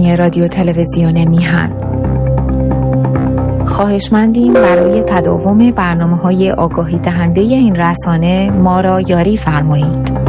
رسانه رادیو تلویزیون میهن. خواهشمندیم برای تداوم برنامه‌های آگاهی دهنده این رسانه ما را یاری فرمایید.